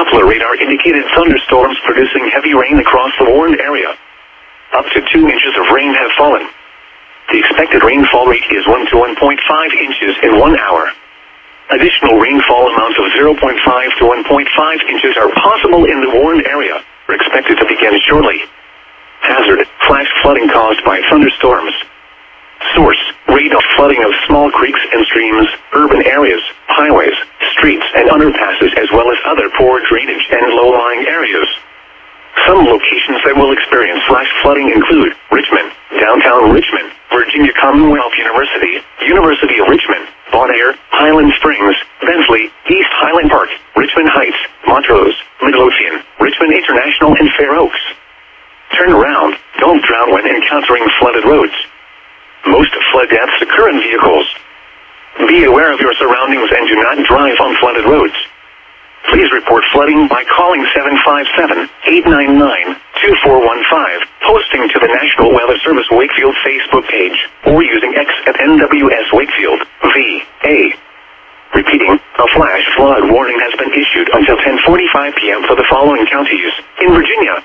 Doppler radar indicated thunderstorms producing heavy rain across the warned area. Up to 2 inches of rain have fallen. The expected rainfall rate is 1 to 1.5 inches in 1 hour. Additional rainfall amounts of 0.5 to 1.5 inches are possible in the warned area, are expected to begin shortly. Hazard, flash flooding caused by thunderstorms. Source, radar flooding of small creeks and streams, urban areas, highways, streets and underpasses as well as other poor drainage and low-lying areas. Some locations that will experience flash flooding include Richmond, downtown Richmond, Virginia Commonwealth University, University of Richmond, Bon Air, Highland Springs, Bensley, East Highland Park, Richmond Heights, Montrose, Midlothian, Richmond International and Fair Oaks. Turn around, don't drown when encountering flooded roads. Most flood deaths occur in vehicles. Be aware of your surroundings and do not drive on flooded roads. Please report flooding by calling 757-899-2415, posting to the National Weather Service Wakefield Facebook page, or using X at NWS Wakefield, VA. Repeating, a flash flood warning has been issued until 10:45 p.m. for the following counties. In Virginia,